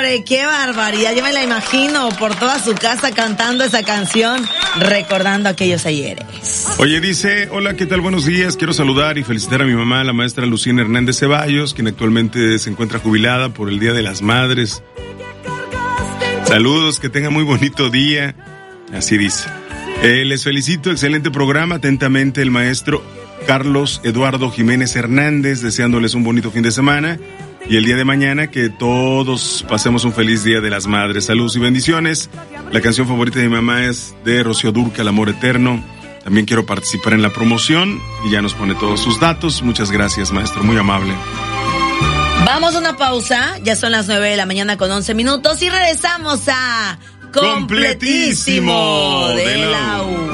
hombre, qué barbaridad. Yo me la imagino por toda su casa cantando esa canción, recordando aquellos ayeres. Oye, dice, hola, ¿qué tal? Buenos días. Quiero saludar y felicitar a mi mamá, la maestra Lucina Hernández Ceballos, quien actualmente se encuentra jubilada por el Día de las Madres. Saludos, que tenga muy bonito día. Así dice. Les felicito, excelente programa. Atentamente, el maestro Carlos Eduardo Jiménez Hernández, deseándoles un bonito fin de semana. Y el día de mañana que todos pasemos un feliz Día de las Madres. Saludos y bendiciones. La canción favorita de mi mamá es de Rocío Dúrcal, Amor Eterno. También quiero participar en la promoción y ya nos pone todos sus datos. Muchas gracias, maestro, muy amable. Vamos a una pausa, ya son las 9 de la mañana con 11 minutos y regresamos a Completísimo de la U.